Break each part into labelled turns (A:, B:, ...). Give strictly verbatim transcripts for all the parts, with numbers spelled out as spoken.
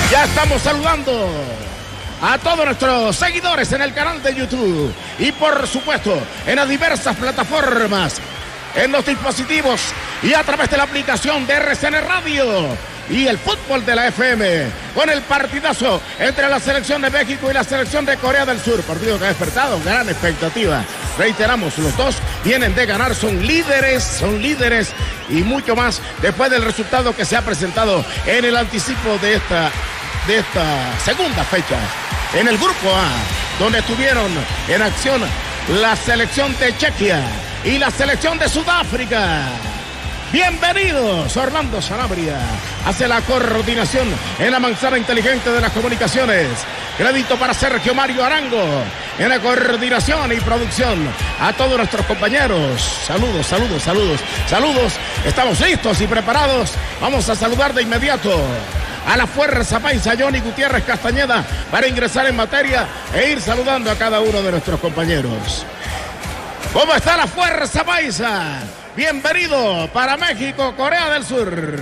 A: Ya estamos saludando a todos nuestros seguidores en el canal de YouTube y por supuesto en las diversas plataformas, en los dispositivos y a través de la aplicación de R C N Radio y el fútbol de la F M, con el partidazo entre la selección de México y la selección de Corea del Sur, partido que ha despertado gran expectativa. Reiteramos, los dos vienen de ganar, son líderes, son líderes y mucho más después del resultado que se ha presentado en el anticipo de esta, de esta segunda fecha. En el grupo A, donde estuvieron en acción la selección de Chequia y la selección de Sudáfrica. Bienvenidos, Orlando Sanabria hace la coordinación en la manzana inteligente de las comunicaciones. Crédito para Sergio Mario Arango en la coordinación y producción. A todos nuestros compañeros, saludos, saludos, saludos, saludos. Estamos listos y preparados. Vamos a saludar de inmediato a la Fuerza Paisa, Johnny Gutiérrez Castañeda, para ingresar en materia e ir saludando a cada uno de nuestros compañeros. ¿Cómo está la Fuerza Paisa? Bienvenido para México, Corea del Sur.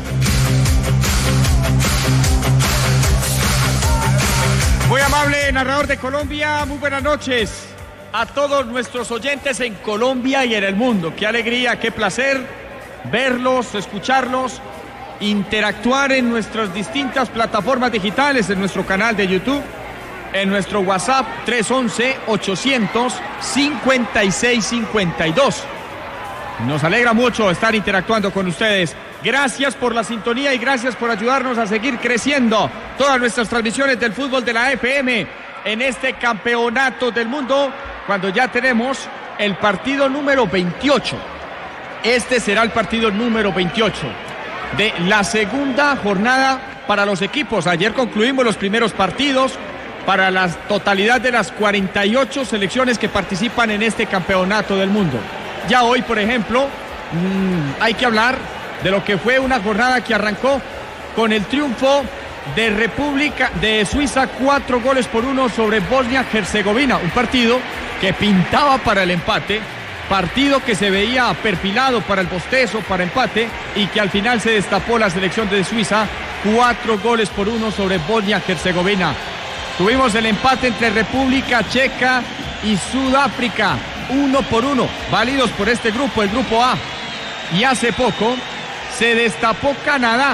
B: Muy amable narrador de Colombia, muy buenas noches a todos nuestros oyentes en Colombia y en el mundo. Qué alegría, qué placer verlos, escucharlos, interactuar en nuestras distintas plataformas digitales, en nuestro canal de YouTube, en nuestro WhatsApp tres once, ochocientos, cincuenta y seis cincuenta y dos. Nos alegra mucho estar interactuando con ustedes. Gracias por la sintonía y gracias por ayudarnos a seguir creciendo todas nuestras transmisiones del fútbol de la F M en este campeonato del mundo, cuando ya tenemos el partido número veintiocho. Este será el partido número veintiocho de la segunda jornada para los equipos. Ayer concluimos los primeros partidos para la totalidad de las cuarenta y ocho selecciones que participan en este campeonato del mundo. Ya hoy, por ejemplo, mmm, hay que hablar de lo que fue una jornada que arrancó con el triunfo de República de Suiza, cuatro goles por uno sobre Bosnia-Herzegovina. Un partido que pintaba para el empate, partido que se veía perfilado para el bostezo, para empate, y que al final se destapó la selección de Suiza, cuatro goles por uno sobre Bosnia-Herzegovina. Tuvimos el empate entre República Checa y Sudáfrica, uno por uno, válidos por este grupo, el grupo A. Y hace poco se destapó Canadá,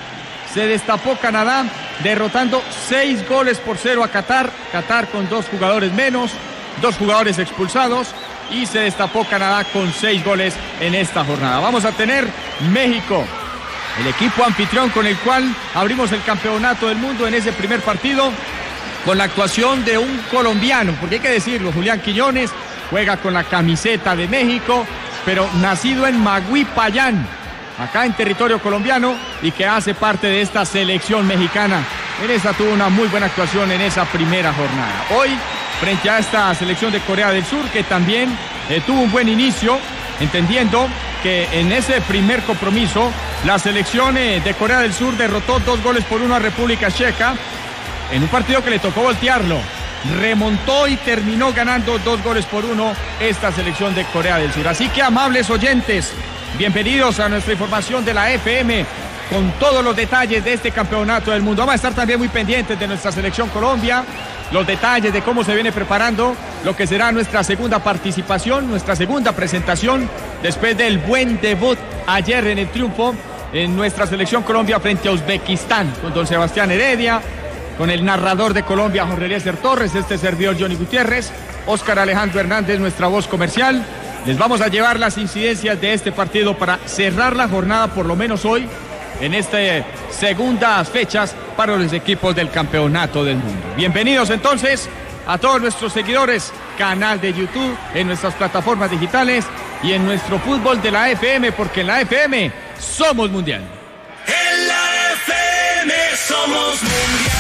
B: se destapó Canadá derrotando seis goles por cero a Qatar, Qatar con dos jugadores menos, dos jugadores expulsados, y se destapó Canadá con seis goles en esta jornada. Vamos a tener México, el equipo anfitrión con el cual abrimos el campeonato del mundo en ese primer partido, con la actuación de un colombiano, porque hay que decirlo, Julián Quiñones juega con la camiseta de México, pero nacido en Maguipayán, acá en territorio colombiano, y que hace parte de esta selección mexicana. En esa tuvo una muy buena actuación en esa primera jornada. Hoy, frente a esta selección de Corea del Sur, que también eh, tuvo un buen inicio, entendiendo que en ese primer compromiso la selección eh, de Corea del Sur derrotó dos goles por uno a República Checa, en un partido que le tocó voltearlo. Remontó y terminó ganando dos goles por uno esta selección de Corea del Sur. Así que, amables oyentes, bienvenidos a nuestra información de la F M con todos los detalles de este campeonato del mundo. Vamos a estar también muy pendientes de nuestra selección Colombia, los detalles de cómo se viene preparando lo que será nuestra segunda participación, nuestra segunda presentación después del buen debut ayer en el triunfo en nuestra selección Colombia frente a Uzbekistán, con don Sebastián Heredia, con el narrador de Colombia, Jorge Eliezer Torres, este servidor Johnny Gutiérrez, Óscar Alejandro Hernández, nuestra voz comercial. Les vamos a llevar las incidencias de este partido para cerrar la jornada, por lo menos hoy, en estas segundas fechas para los equipos del campeonato del mundo. Bienvenidos entonces a todos nuestros seguidores, canal de YouTube, en nuestras plataformas digitales y en nuestro fútbol de la F M, porque en la F M somos mundial.
C: En la F M somos mundial.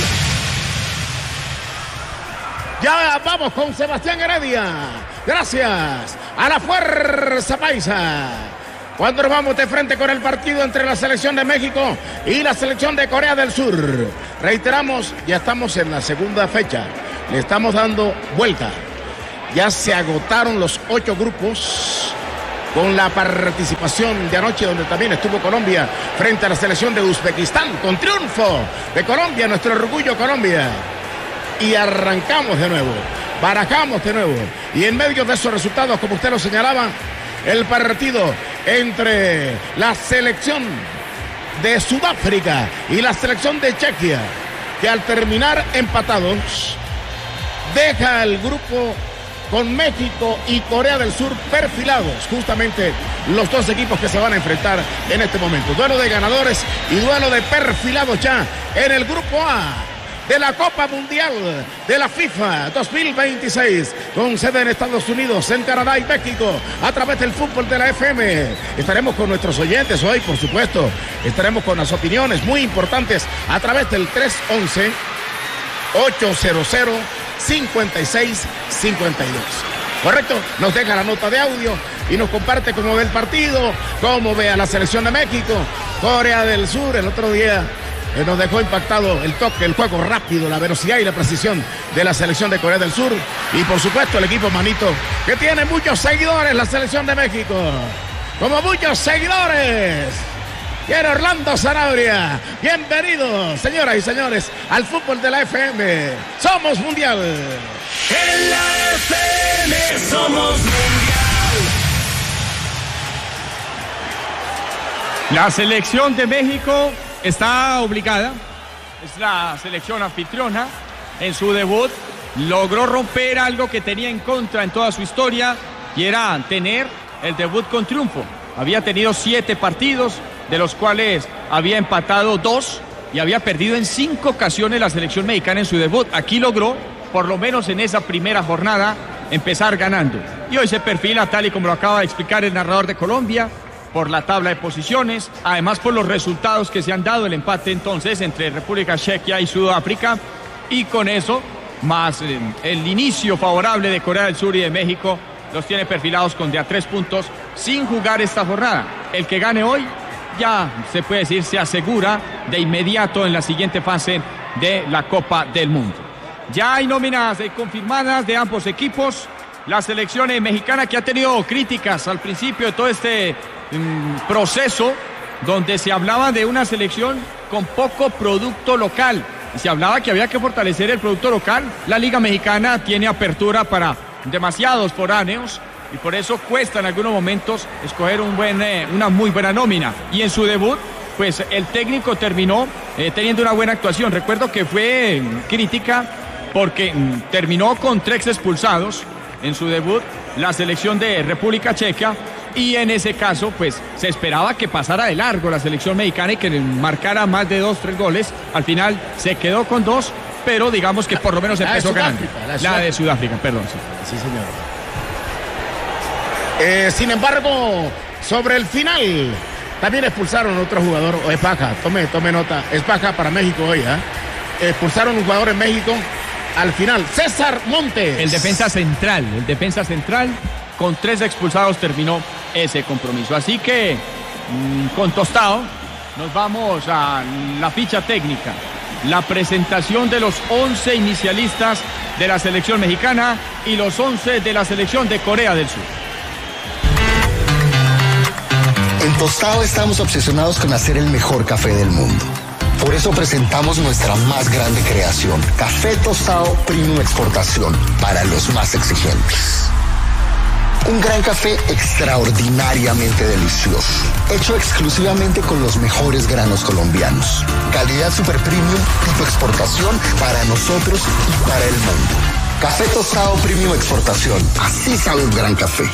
A: Ya vamos con Sebastián Heredia. Gracias a la Fuerza Paisa. Cuando nos vamos de frente con el partido entre la selección de México y la selección de Corea del Sur. Reiteramos, ya estamos en la segunda fecha. Le estamos dando vuelta. Ya se agotaron los ocho grupos con la participación de anoche, donde también estuvo Colombia frente a la selección de Uzbekistán, con triunfo de Colombia, nuestro orgullo Colombia. Y arrancamos de nuevo, barajamos de nuevo, y en medio de esos resultados, como usted lo señalaba, el partido entre la selección de Sudáfrica y la selección de Chequia, que al terminar empatados, deja el grupo con México y Corea del Sur perfilados, justamente los dos equipos que se van a enfrentar en este momento. Duelo de ganadores y duelo de perfilados ya en el grupo A de la Copa Mundial de la FIFA dos mil veintiséis, con sede en Estados Unidos, en Canadá y México, a través del fútbol de la F M. Estaremos con nuestros oyentes hoy, por supuesto. Estaremos con las opiniones muy importantes a través del tres once, ochocientos, cincuenta y seis cincuenta y dos. Correcto, nos deja la nota de audio y nos comparte cómo ve el partido, cómo ve a la selección de México, Corea del Sur. El otro día eh, nos dejó impactado el toque, el juego rápido, la velocidad y la precisión de la selección de Corea del Sur. Y por supuesto el equipo manito, que tiene muchos seguidores, la selección de México, como muchos seguidores. Tiene Orlando Sanabria. Bienvenidos, señoras y señores, al fútbol de la F M. Somos Mundial.
C: En la F M somos Mundial.
B: La selección de México está obligada, es la selección anfitriona. En su debut logró romper algo que tenía en contra en toda su historia, y era tener el debut con triunfo. Había tenido siete partidos, de los cuales había empatado dos y había perdido en cinco ocasiones la selección mexicana en su debut. Aquí logró, por lo menos en esa primera jornada, empezar ganando. Y hoy se perfila, tal y como lo acaba de explicar el narrador de Colombia, por la tabla de posiciones, además por los resultados que se han dado, el empate entonces entre República Chequia y Sudáfrica, y con eso, más eh, el inicio favorable de Corea del Sur y de México, los tiene perfilados con de a tres puntos sin jugar esta jornada. El que gane hoy ya se puede decir se asegura de inmediato en la siguiente fase de la Copa del Mundo. Ya hay nóminas eh, confirmadas de ambos equipos. La selección eh, mexicana, que ha tenido críticas al principio de todo este mmm, proceso, donde se hablaba de una selección con poco producto local y se hablaba que había que fortalecer el producto local. La Liga Mexicana tiene apertura para demasiados foráneos y por eso cuesta en algunos momentos escoger un buen, eh, una muy buena nómina. Y en su debut, pues el técnico terminó eh, teniendo una buena actuación. Recuerdo que fue eh, crítica porque mm, terminó con tres expulsados en su debut la selección de República Checa, y en ese caso pues se esperaba que pasara de largo la selección mexicana y que marcara más de dos, tres goles. Al final se quedó con dos, pero digamos que por lo menos empezó ganando. La, la de Sudáfrica, perdón. Sí,
A: sí señor. Eh, sin embargo, sobre el final, también expulsaron a otro jugador. O es baja, tome, tome nota. Es baja para México hoy, ¿eh? Expulsaron a un jugador en México al final. César Montes.
B: El defensa central, el defensa central, con tres expulsados terminó ese compromiso. Así que, mmm, con Tostado, nos vamos a la ficha técnica. La presentación de los once inicialistas de la selección mexicana y los once de la selección de Corea del Sur.
D: En Tostado estamos obsesionados con hacer el mejor café del mundo. Por eso presentamos nuestra más grande creación, Café Tostado Premium Exportación, para los más exigentes. Un gran café extraordinariamente delicioso, hecho exclusivamente con los mejores granos colombianos. Calidad super premium, tipo exportación para nosotros y para el mundo. Café Tostado Premium Exportación, así sabe un gran café.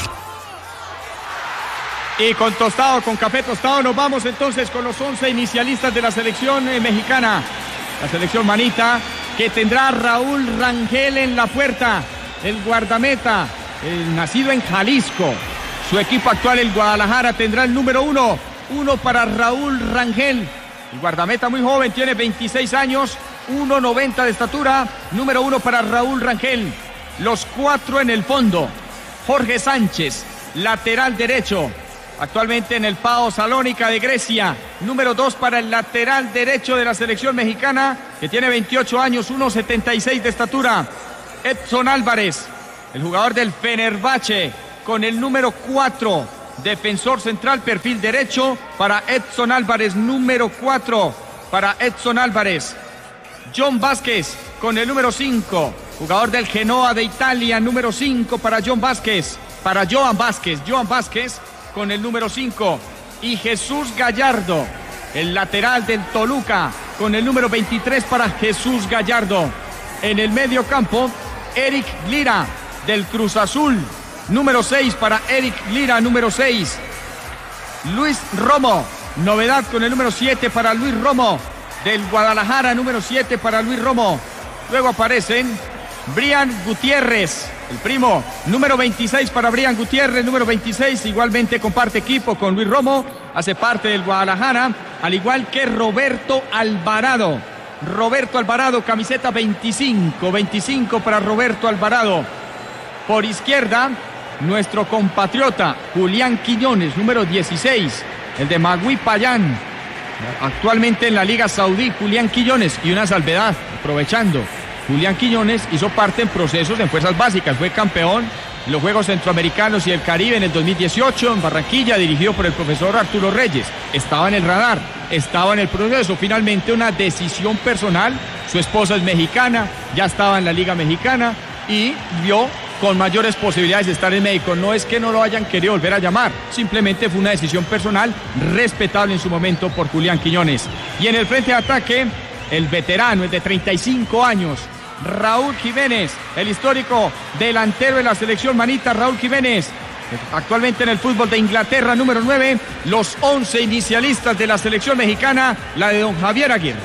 B: Y con Tostado, con Café Tostado, nos vamos entonces con los once inicialistas de la selección eh, mexicana. La selección manita, que tendrá Raúl Rangel en la puerta, el guardameta, el nacido en Jalisco. Su equipo actual, el Guadalajara, tendrá el número uno. Uno para Raúl Rangel. El guardameta muy joven, tiene veintiséis años, uno noventa de estatura. Número uno para Raúl Rangel. Los cuatro en el fondo. Jorge Sánchez, lateral derecho, actualmente en el P A O Salónica de Grecia. Número dos para el lateral derecho de la selección mexicana, que tiene veintiocho años, uno setenta y seis de estatura. Edson Álvarez, el jugador del Fenerbahce, con el número cuatro. defensor central, perfil derecho para Edson Álvarez, número cuatro para Edson Álvarez. John Vázquez con el número cinco, jugador del Genoa de Italia, número cinco para John Vázquez, para Joan Vázquez, Joan Vázquez con el número cinco. Y Jesús Gallardo, el lateral del Toluca, con el número veintitrés para Jesús Gallardo. En el medio campo, Eric Lira del Cruz Azul, número seis para Eric Lira, número seis. Luis Romo, novedad con el número siete para Luis Romo, del Guadalajara, número siete para Luis Romo. Luego aparecen Brian Gutiérrez, el primo, número veintiséis para Brian Gutiérrez, número veintiséis, igualmente comparte equipo con Luis Romo, hace parte del Guadalajara, al igual que Roberto Alvarado. Roberto Alvarado, camiseta veinticinco, veinticinco para Roberto Alvarado. Por izquierda, nuestro compatriota Julián Quiñones, número dieciséis, el de Magui Payán, actualmente en la Liga Saudí. Julián Quiñones, y una salvedad, aprovechando, Julián Quiñones hizo parte en procesos en fuerzas básicas, fue campeón en los Juegos Centroamericanos y el Caribe en el dos mil dieciocho en Barranquilla, dirigido por el profesor Arturo Reyes. Estaba en el radar, estaba en el proceso, finalmente una decisión personal. Su esposa es mexicana, ya estaba en la Liga Mexicana y vio con mayores posibilidades de estar en México. No es que no lo hayan querido volver a llamar, simplemente fue una decisión personal respetable en su momento por Julián Quiñones. Y en el frente de ataque, el veterano, el de treinta y cinco años, Raúl Jiménez, el histórico delantero de la selección manita, Raúl Jiménez, actualmente en el fútbol de Inglaterra, número nueve, los once inicialistas de la selección mexicana, la de don Javier Aguirre.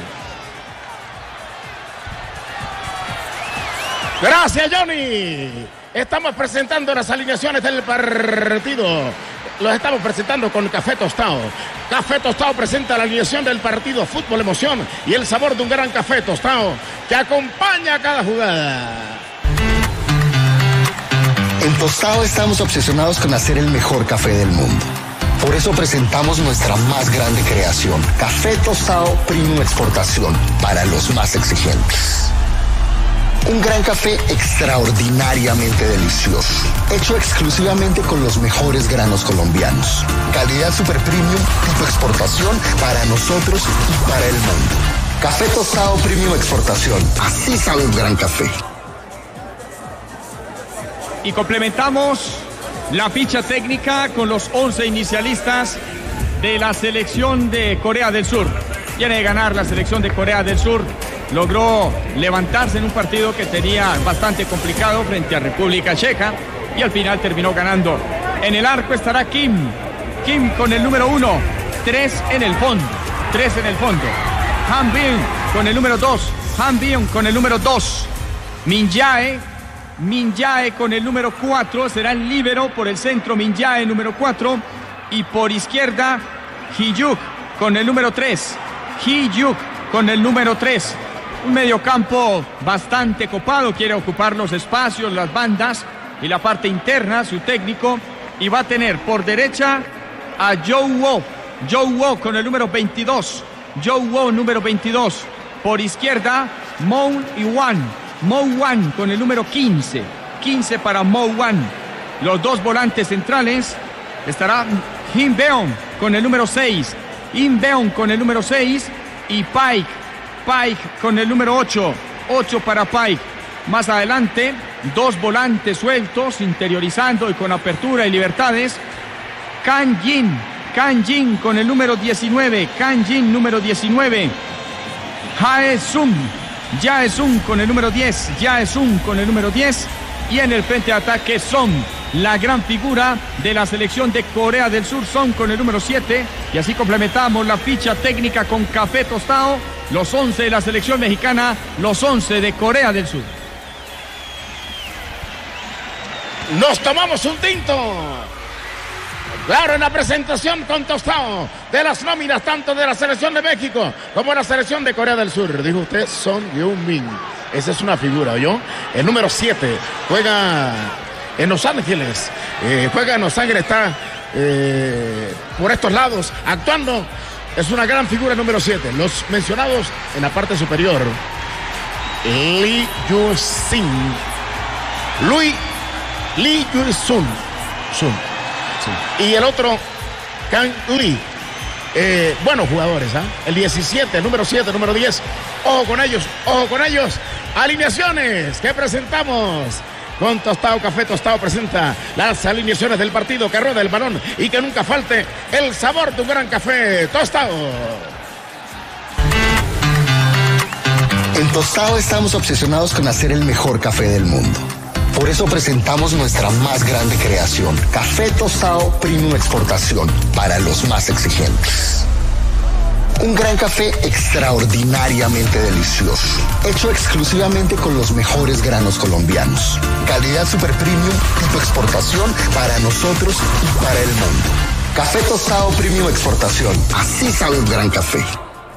A: Gracias, Johnny. Estamos presentando las alineaciones del partido. Los estamos presentando con Café Tostado. Café Tostado presenta la alineación del partido. Fútbol, emoción y el sabor de un gran café tostado que acompaña cada jugada.
D: En Tostado estamos obsesionados con hacer el mejor café del mundo. Por eso presentamos nuestra más grande creación, Café Tostado Premium Exportación, para los más exigentes. Un gran café extraordinariamente delicioso, hecho exclusivamente con los mejores granos colombianos. Calidad super premium, tipo exportación para nosotros y para el mundo. Café Tostado Premium Exportación, así sabe un gran café.
B: Y complementamos la ficha técnica con los once inicialistas de la selección de Corea del Sur. Viene de ganar la selección de Corea del Sur. Logró levantarse en un partido que tenía bastante complicado frente a República Checa y al final terminó ganando. En el arco estará Kim. Kim con el número uno. Tres en el fondo. Tres en el fondo. Han Bin con el número dos. Han Bin con el número dos. Min Jae. Min Jae con el número cuatro. Será el líbero por el centro. Min Jae número cuatro. Y por izquierda, Hee-Yuk con el número tres. Hee-Yuk con el número tres. Un mediocampo bastante copado, quiere ocupar los espacios, las bandas y la parte interna, su técnico, y va a tener por derecha a Joe Wo, Joe Wo con el número veintidós, Joe Wo número veintidós, por izquierda Moon Iwan, Mo Wan con el número quince, quince para Mo Wan. Los dos volantes centrales estará Im Beon con el número seis, Im Beon con el número seis y Pike. Pike con el número ocho, ocho para Pike. Más adelante, dos volantes sueltos, interiorizando y con apertura y libertades. Kang Jin, Kang Jin con el número diecinueve, Kang Jin número diecinueve. Jae Sung, Jae Sung con el número diez, Jae Sung con el número diez. Y en el frente de ataque Son, la gran figura de la selección de Corea del Sur, Son con el número siete. Y así complementamos la ficha técnica con Café Tostado. Los once de la selección mexicana, los once de Corea del Sur.
A: Nos tomamos un tinto. Claro, en la presentación con Tostado de las nóminas tanto de la selección de México como de la selección de Corea del Sur. Dijo usted, Son Heung-min. Esa es una figura, ¿oyó? El número siete juega en Los Ángeles. Eh, juega en Los Ángeles, está eh, por estos lados actuando. Es una gran figura número siete. Los mencionados en la parte superior. Lee Yu-sin. Louis Lee Yu-sun. Sun. Sí. Y el otro, Kang Lee. Eh, buenos jugadores, ¿ah? ¿eh? El diecisiete, el número siete, el número diez. Ojo con ellos, ojo con ellos. Alineaciones que presentamos. Con Tostado Café, Tostado presenta las alineaciones del partido, que rueda el balón y que nunca falte el sabor de un gran café Tostado.
D: En Tostado estamos obsesionados con hacer el mejor café del mundo. Por eso presentamos nuestra más grande creación, Café Tostado Premium Exportación, para los más exigentes. Un gran café extraordinariamente delicioso, hecho exclusivamente con los mejores granos colombianos. Calidad super premium, tipo exportación para nosotros y para el mundo. Café Tostado Premium Exportación, así sabe un gran café.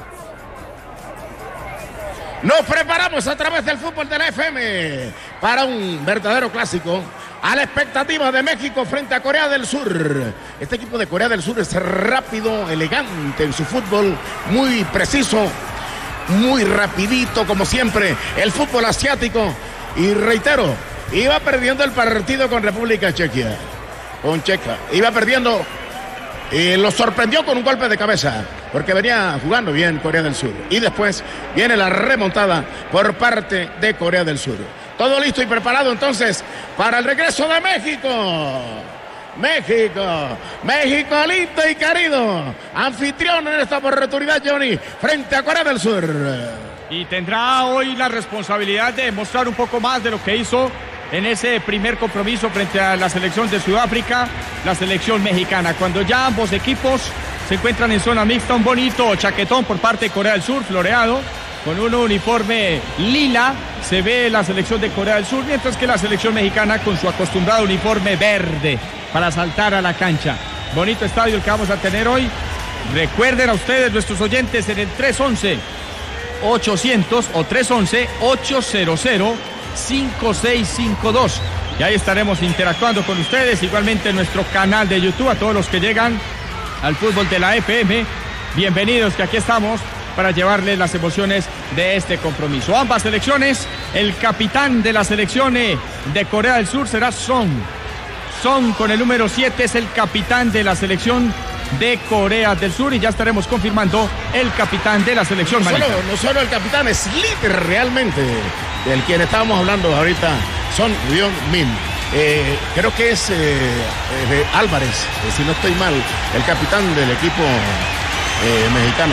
A: Nos preparamos a través del fútbol de la F M para un verdadero clásico. A la expectativa de México frente a Corea del Sur. Este equipo de Corea del Sur es rápido, elegante en su fútbol, muy preciso, muy rapidito como siempre. El fútbol asiático. Y reitero, iba perdiendo el partido con República Chequia. Con Checa. Iba perdiendo. Y lo sorprendió con un golpe de cabeza, porque venía jugando bien Corea del Sur. Y después viene la remontada por parte de Corea del Sur. Todo listo y preparado entonces para el regreso de México. México, México lindo y querido. Anfitrión en esta oportunidad, Johnny, frente a Corea del Sur.
B: Y tendrá hoy la responsabilidad de mostrar un poco más de lo que hizo en ese primer compromiso frente a la selección de Sudáfrica, la selección mexicana. Cuando ya ambos equipos se encuentran en zona mixta, un bonito chaquetón por parte de Corea del Sur, floreado, con un uniforme lila, se ve la selección de Corea del Sur, mientras que la selección mexicana con su acostumbrado uniforme verde para saltar a la cancha. Bonito estadio el que vamos a tener hoy. Recuerden a ustedes, nuestros oyentes, en el tres once ochocientos o tres once ochocientos cinco seis cinco dos. Y ahí estaremos interactuando con ustedes, igualmente en nuestro canal de YouTube. A todos los que llegan al fútbol de la F M, bienvenidos, que aquí estamos para llevarles las emociones de este compromiso. Ambas selecciones, el capitán de la selección de Corea del Sur será Son. Son, con el número siete, es el capitán de la selección de Corea del Sur, y ya estaremos confirmando el capitán de la selección.
A: No solo, no solo el capitán, es líder realmente, del quien estábamos hablando ahorita, Son Heung-min. Eh, creo que es eh, eh, Álvarez, eh, si no estoy mal, el capitán del equipo eh, mexicano.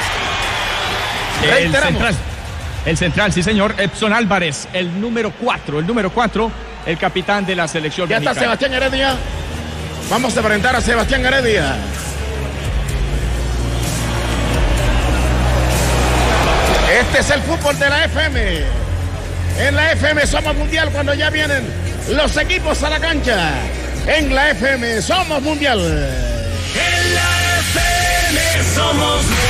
B: El central, el central, sí señor, Epson Álvarez, el número cuatro, el número cuatro, el capitán de la selección
A: ya
B: mexicana.
A: Está Sebastián Heredia. Vamos a enfrentar a Sebastián Heredia. Este es el fútbol de la F M. En la F M somos mundial cuando ya vienen los equipos a la cancha. En la F M somos mundial.
C: En la F M somos mundial.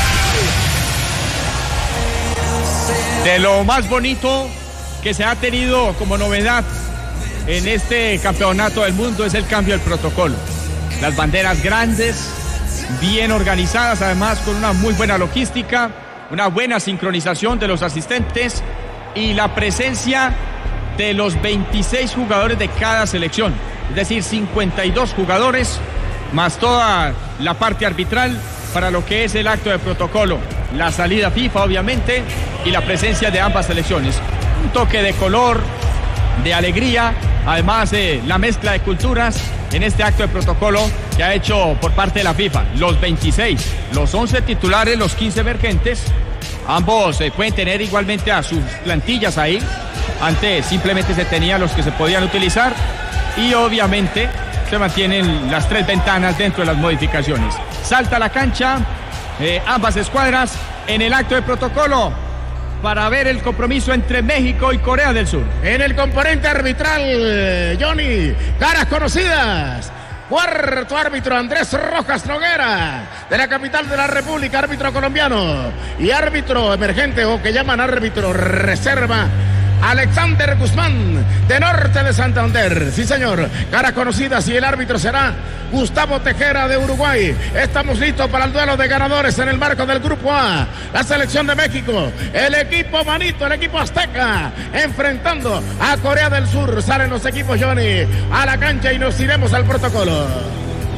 B: De lo más bonito que se ha tenido como novedad en este campeonato del mundo es el cambio del protocolo. Las banderas grandes, bien organizadas, además con una muy buena logística, una buena sincronización de los asistentes y la presencia de los veintiséis jugadores de cada selección, es decir, cincuenta y dos jugadores más toda la parte arbitral para lo que es el acto de protocolo, la salida FIFA obviamente y la presencia de ambas selecciones. Un toque de color, de alegría, además de la mezcla de culturas en este acto de protocolo que ha hecho por parte de la FIFA. Los veintiséis, los once titulares, los quince emergentes, ambos eh, pueden tener igualmente a sus plantillas ahí. Antes simplemente se tenían los que se podían utilizar y obviamente se mantienen las tres ventanas dentro de las modificaciones. Salta a la cancha eh, ambas escuadras en el acto de protocolo para ver el compromiso entre México y Corea del Sur.
A: En el componente arbitral, Johnny, caras conocidas. Cuarto árbitro, Andrés Rojas Noguera, de la capital de la República, árbitro colombiano. Y árbitro emergente, o que llaman árbitro reserva, Alexander Guzmán, de Norte de Santander. Sí, señor, caras conocidas, y el árbitro será Gustavo Tejera, de Uruguay. Estamos listos para el duelo de ganadores en el marco del Grupo A. La selección de México, el equipo manito, el equipo azteca, enfrentando a Corea del Sur. Salen los equipos, Johnny, a la cancha y nos iremos al protocolo.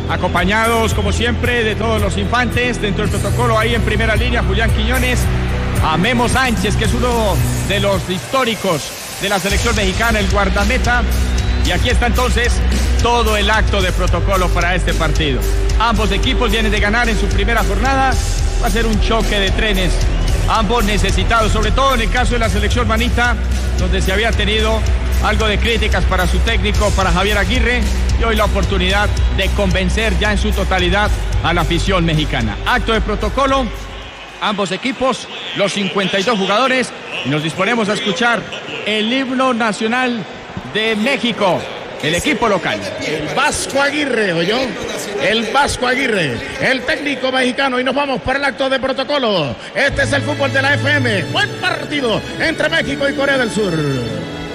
B: acompañados como siempre de todos los infantes. Dentro del protocolo ahí en primera línea Julián Quiñones, a Memo Sánchez, que es uno de los históricos de la selección mexicana, el guardameta. Y aquí está entonces todo el acto de protocolo para este partido. Ambos equipos vienen de ganar en su primera jornada. Va a ser un choque de trenes, ambos necesitados, sobre todo en el caso de la selección manita, donde se había tenido algo de críticas para su técnico, para Javier Aguirre, y hoy la oportunidad de convencer ya en su totalidad a la afición mexicana. Acto de protocolo, ambos equipos, los cincuenta y dos jugadores, y nos disponemos a escuchar el himno nacional de México, el equipo local.
A: El Vasco Aguirre, ¿oyó? El Vasco Aguirre, el técnico mexicano, y nos vamos para el acto de protocolo. Este es el fútbol de la F M. Buen partido entre México y Corea del Sur.